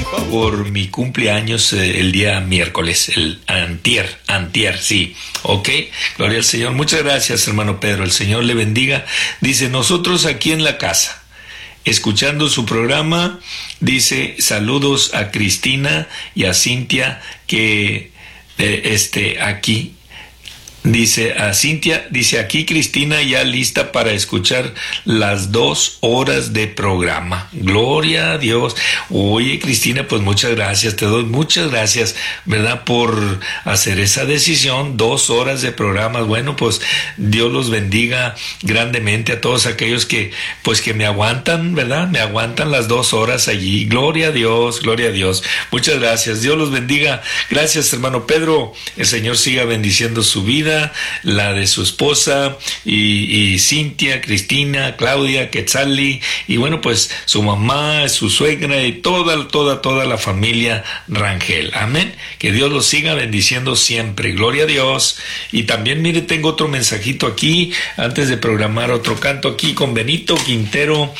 por mi cumpleaños el día miércoles, el antier, sí. Ok, gloria al Señor. Muchas gracias, hermano Pedro. El Señor le bendiga. Dice, nosotros aquí en la casa, escuchando su programa, dice, saludos a Cristina y a Cintia, que aquí. Dice a Cintia, dice aquí Cristina ya lista para escuchar las 2 horas de programa. Gloria a Dios. Oye, Cristina, pues muchas gracias, te doy muchas gracias, ¿verdad? Por hacer esa decisión, 2 horas de programas. Bueno, pues Dios los bendiga grandemente a todos aquellos que, pues que me aguantan, ¿verdad? Me aguantan las 2 horas allí. Gloria a Dios, gloria a Dios. Muchas gracias, Dios los bendiga. Gracias, hermano Pedro. El Señor siga bendiciendo su vida, la de su esposa y Cintia, Cristina, Claudia, Quetzali y bueno, pues su mamá, su suegra y toda la familia Rangel. Amén. Que Dios los siga bendiciendo siempre. Gloria a Dios. Y también, mire, tengo otro mensajito aquí antes de programar otro canto aquí con Benito Quintero.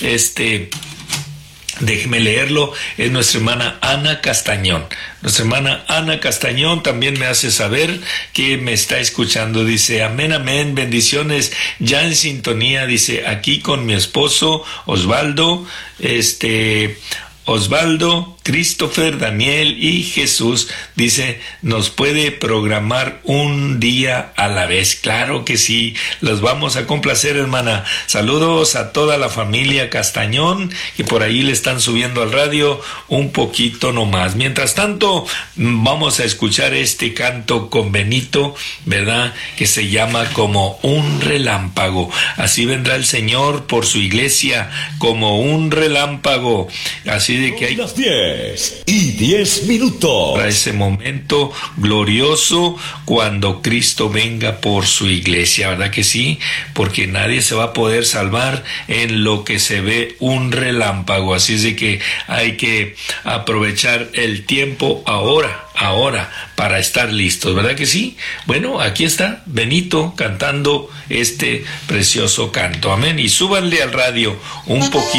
Déjeme leerlo, es nuestra hermana Ana Castañón. Nuestra hermana Ana Castañón también me hace saber que me está escuchando. Dice, amén, amén, bendiciones, ya en sintonía. Dice, aquí con mi esposo Osvaldo, Christopher, Daniel y Jesús. Dice, nos puede programar un día a la vez. Claro que sí, los vamos a complacer, hermana. Saludos a toda la familia Castañón, que por ahí le están subiendo al radio un poquito nomás. Mientras tanto, vamos a escuchar este canto con Benito, ¿verdad? Que se llama Como un relámpago. Así vendrá el Señor por su iglesia, como un relámpago. Así de que hay las 10:10 para ese momento glorioso cuando Cristo venga por su iglesia, ¿verdad que sí? Porque nadie se va a poder salvar en lo que se ve un relámpago. Así es de que hay que aprovechar el tiempo ahora para estar listos, ¿verdad que sí? Bueno, aquí está Benito cantando este precioso canto. Amén. Y súbanle al radio un poquito.